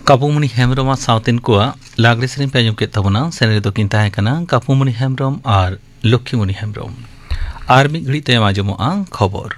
कापुमणि हेम्ब्रम साउथिन को लागले सेरें पे आंजम के तबना सेने दो किन ताहे कना कापुमणि हेम्ब्रम और लक्ष्मीमणि हेम्ब्रम आर मिद घड़ी तायम आंजमोआ खबर।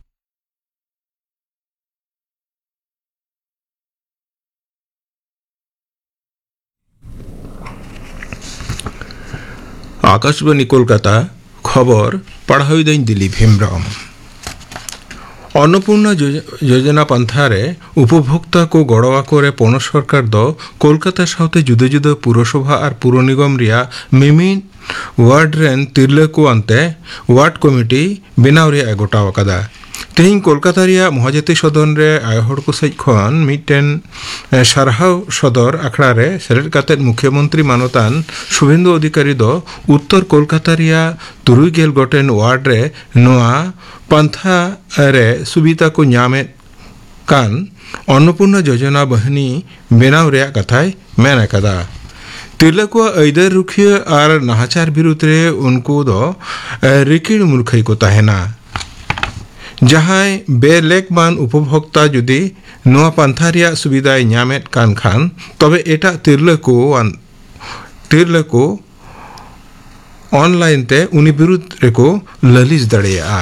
आकाशवाणी कोलकाता खबर पढ़ाई दिन दिलीप हेम्ब्रम। अन्नपूर्णा योजना पंथारे उपभोक्ता को गड़वा करे पौन सरकार दो कोलकाता साउथे जुदे जुदे पुरसभा और पुर निगम रिया मिमिन वार्ड रेन तिरले को अंते वार्ड कमिटी बनाव रिया गोटाव कदा। तेहिं कोलकाता रिया महाजाति सदन रे आयहर को सज खन मिटेन सारहाव सदर आखड़ा रे सेलेद कातेद मुख्यमंत्री मानतान शुभेंदु अधिकारी दो उत्तर कोलकाता रिया 3 गोटेन वार्ड रे नोआ पंथा रे सुविधा को नामे कान अन्नपूर्णा योजना बहनी बेनाव रे कथाय मेन कदा। तिरले को ऐदर रुखिया और नाहाचार विरुद्ध रे उनको दो रिकिड़ मूर्खई को तहना जहां बेलेकमान उपभोक्ता जुदी नोआ पंथा रिया सुविधा नामेद कान खान तबे एटा तिरले को ऑनलाइन ते उनी विरुद्ध रेको ललिस दड़ेया।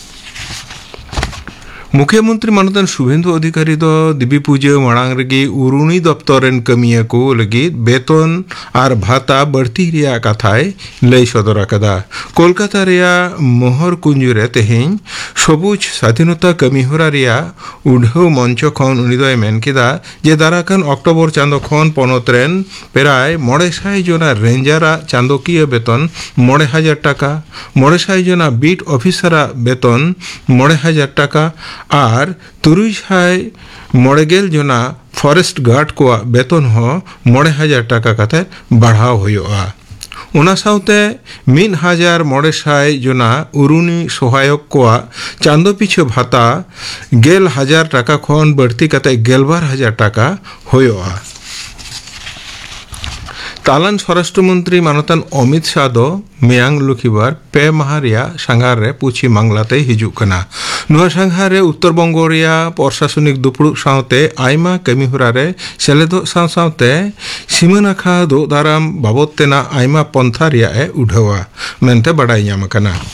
मुख्यमंत्री मानतान शुभेंदु अधिकारी दो दिबी पूजा मांग रेगी उरुणी दफ्तरन कमिया को लगी बेतन और भाता बढ़ती रिया कथाय लई सदर कदा। कोलकाता रिया मोहर कुंजुरे तेहिं सबुज स्वाधीनता कमिहरा रिया उढ़ाव मंच खन उनी दय मेन केदा जे दाराकान अक्टोबर चांदो खन पनत रेन प्राय 900 जना रेंजारा चांदोकीय बेतन 9,000 टाका 900 जना बीट ऑफिसरा बेतन 9,000 टाका और 300 जना फॉरेस्ट गार्ड को बेतन हो 9,000 टाका कते बढ़ाव होयोआ। उना साउते 1,900 जना उरुनी सहायक को चांदो पीछे भाता 11,000 टाका खन बढ़ती कते 12,000 टाका होयोआ। तालान स्वराष्ट्र मंत्री मानतान अमित शाह दो मियांग लुखिबार पे माहारिया सांघार रे पूछी मांगलाते हिजु कना। नुआ सांघार रे उत्तर बंगो रिया प्रशासनिक दुपुड़ुब साउते आयमा कमिहरा रे सेलेदो साउते सीमानाखा दो दाराम बाबद तेना आयमा पंथा रिया ए उठावा मेनते बड़ाई ᱧᱟᱢ ᱠᱟᱱᱟ।